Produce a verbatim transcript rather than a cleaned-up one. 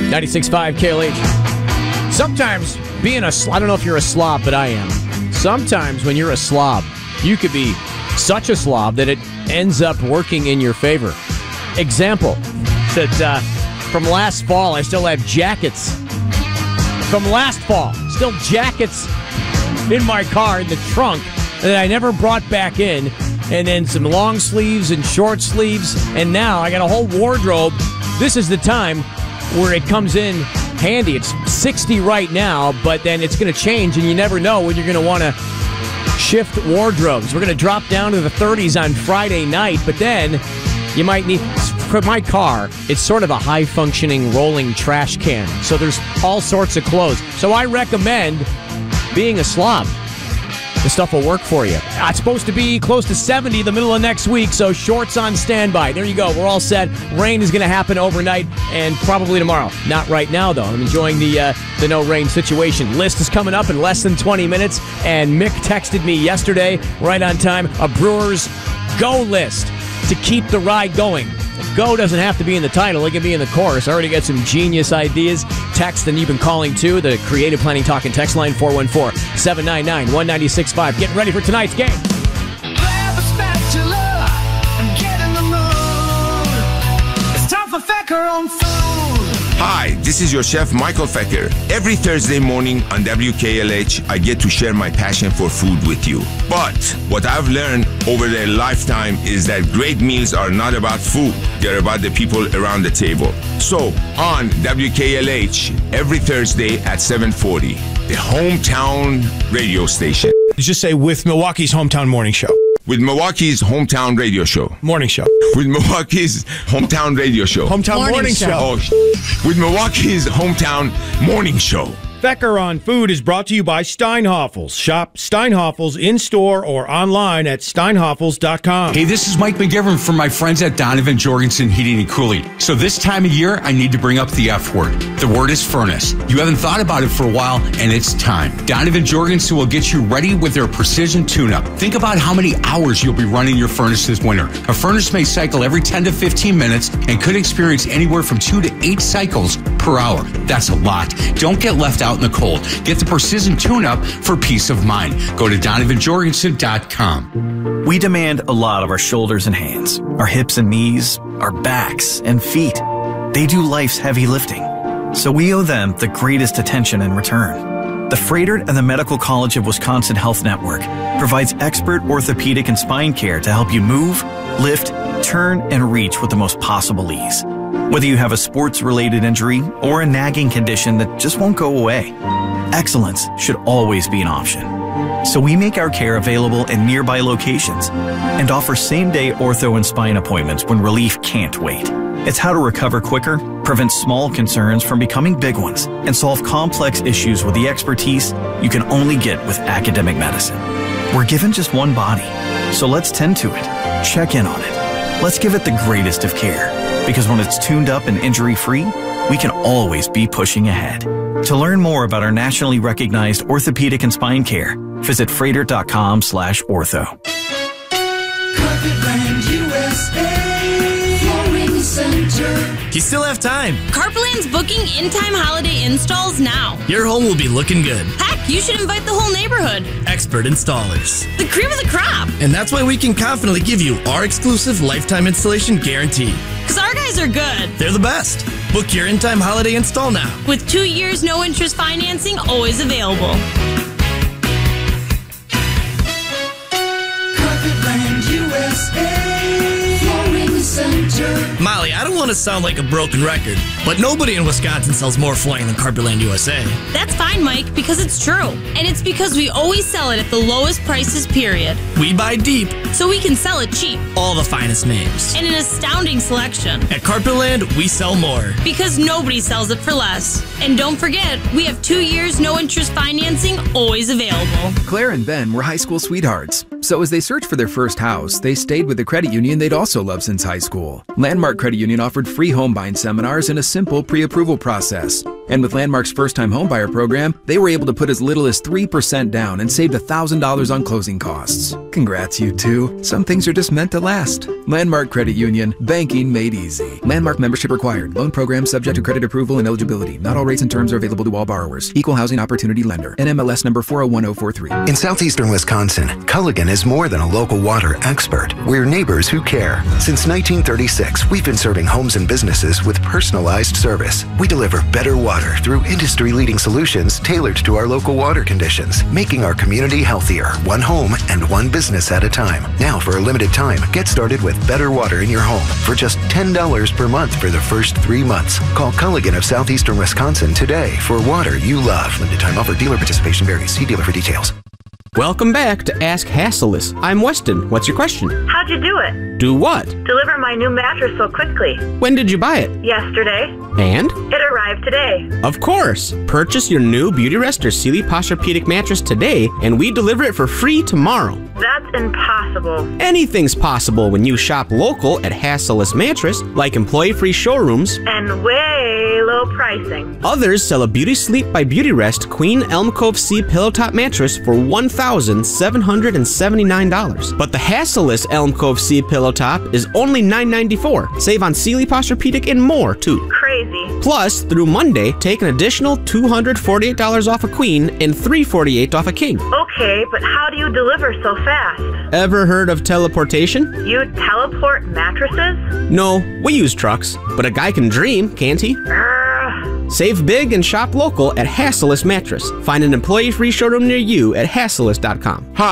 ninety-six point five K L H. Sometimes being a slob, I don't know if you're a slob, but I am. Sometimes when you're a slob, you could be such a slob that it ends up working in your favor. Example, that uh, from last fall, I still have jackets. From last fall, still jackets in my car in the trunk that I never brought back in. And then some long sleeves and short sleeves. And now I got a whole wardrobe. This is the time where it comes in handy. It's sixty right now, but then it's going to change, and you never know when you're going to want to shift wardrobes. We're going to drop down to the thirties on Friday night, but then you might need... For my car, it's sort of a high-functioning rolling trash can, so there's all sorts of clothes. So I recommend being a slob. The stuff will work for you. It's supposed to be close to seventy the middle of next week, so shorts on standby. There you go. We're all set. Rain is going to happen overnight and probably tomorrow. Not right now, though. I'm enjoying the uh, the no rain situation. List is coming up in less than twenty minutes, and Mick texted me yesterday, right on time, a Brewers go list to keep the ride going. Go doesn't have to be in the title. It can be in the chorus. I already got some genius ideas. Text, and you've been calling, too. The Creative Planning Talk and Text line, four one four, seven nine nine, one nine six five. Getting ready for tonight's game. Grab a spatula and get in the mood. It's time for Fecker on Food. Hi, this is your chef, Michael Fecker. Every Thursday morning on W K L H, I get to share my passion for food with you. But what I've learned over a lifetime is that great meals are not about food. They're about the people around the table. So, on W K L H, every Thursday at seven forty, the hometown radio station. Just say with Milwaukee's hometown morning show. With Milwaukee's hometown radio show. Morning show. With Milwaukee's hometown radio show. Hometown morning, morning show. show. Oh, sh- with Milwaukee's hometown morning show. Fecker on Food is brought to you by Steinhoffels. Shop Steinhoffels in-store or online at steinhoffels dot com. Hey, this is Mike McGivern from my friends at Donovan Jorgensen Heating and Cooling. So this time of year, I need to bring up the F word. The word is furnace. You haven't thought about it for a while, and it's time. Donovan Jorgensen will get you ready with their precision tune-up. Think about how many hours you'll be running your furnace this winter. A furnace may cycle every ten to fifteen minutes and could experience anywhere from two to eight cycles per hour. That's a lot. Don't get left out in the cold. Get the precision tune-up for peace of mind. Go to donovan jorgensen dot com. We demand a lot of our shoulders and hands, our hips and knees, our backs and feet. They do life's heavy lifting, so we owe them the greatest attention in return. The Froedtert and the Medical College of Wisconsin Health Network provides expert orthopedic and spine care to help you move, lift, turn, and reach with the most possible ease. Whether you have a sports-related injury or a nagging condition that just won't go away, excellence should always be an option. So we make our care available in nearby locations and offer same-day ortho and spine appointments when relief can't wait. It's how to recover quicker, prevent small concerns from becoming big ones, and solve complex issues with the expertise you can only get with academic medicine. We're given just one body, so let's tend to it, check in on it. Let's give it the greatest of care. Because when it's tuned up and injury-free, we can always be pushing ahead. To learn more about our nationally recognized orthopedic and spine care, visit froedtert dot com slash ortho. Carpetland U S A Flooring Center. You still have time. Carpetland's booking in-time holiday installs now. Your home will be looking good. Heck, you should invite the whole neighborhood. Expert installers. The cream of the crop. And that's why we can confidently give you our exclusive lifetime installation guarantee. Because our guys are good. They're the best. Book your in-time holiday install now. With two years no interest financing always available. Carpetland U S A Flooring Center. Molly, I don't want to sound like a broken record, but nobody in Wisconsin sells more flooring than Carpetland U S A. That's fine, Mike, because it's true. And it's because we always sell it at the lowest prices, period. We buy deep, so we can sell it cheap. All the finest names. And an astounding selection. At Carpetland, we sell more. Because nobody sells it for less. And don't forget, we have two years no interest financing always available. Claire and Ben were high school sweethearts. So as they searched for their first house, they stayed with the credit union they'd also loved since high school. Landmark Credit Union offered free home buying seminars and a simple pre-approval process. And with Landmark's first-time homebuyer program, they were able to put as little as three percent down and saved one thousand dollars on closing costs. Congrats, you two. Some things are just meant to last. Landmark Credit Union. Banking made easy. Landmark membership required. Loan program subject to credit approval and eligibility. Not all rates and terms are available to all borrowers. Equal housing opportunity lender. N M L S number four oh one oh four three. In southeastern Wisconsin, Culligan is more than a local water expert. We're neighbors who care. Since nineteen thirty-six, we've been serving homes and businesses with personalized service. We deliver better water through industry-leading solutions tailored to our local water conditions, making our community healthier, one home and one business at a time. Now, for a limited time, get started with better water in your home for just ten dollars per month for the first three months. Call Culligan of southeastern Wisconsin today for water you love. Limited time offer. Dealer participation varies. See dealer for details. Welcome back to Ask Hassleus. I'm Weston. What's your question? How'd you do it? Do what? Deliver my new mattress so quickly. When did you buy it? Yesterday. And? It arrived today. Of course. Purchase your new Beautyrest or Sealy Posturepedic mattress today, and we deliver it for free tomorrow. That's impossible. Anything's possible when you shop local at Hassleus Mattress, like employee-free showrooms. And way low pricing. Others sell a Beauty Sleep by Beautyrest Queen Elm Cove C Pillow Top mattress for one thousand seven hundred seventy-nine dollars. But the Hassleus Elm Cove C Pillow Top is only nine ninety-four. Save on Sealy Posturepedic and more, too. Crazy. Plus, through Monday, take an additional two hundred forty-eight dollars off a queen and three hundred forty-eight dollars off a king. Okay, but how do you deliver so fast? Ever heard of teleportation? You teleport mattresses? No, we use trucks, but a guy can dream, can't he? Urgh. Save big and shop local at Hassleus Mattress. Find an employee-free showroom near you at hassleus dot com.